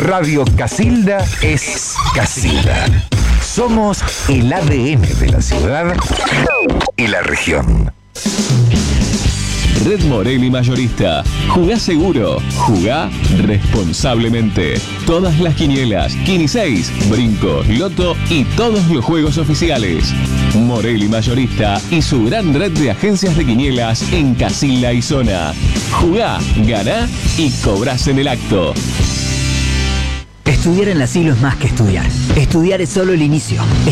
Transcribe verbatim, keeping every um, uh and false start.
Radio Casilda es Casilda. Somos el A D N de la ciudad y la región. Red Morelli Mayorista. Jugá seguro, jugá responsablemente. Todas las quinielas, quiniseis, brincos, loto y todos los juegos oficiales. Morelli Mayorista y su gran red de agencias de quinielas en Casilda y zona. Jugá, ganá y cobrás en el acto. Estudiar en la Silo es más que estudiar. Estudiar es solo el inicio.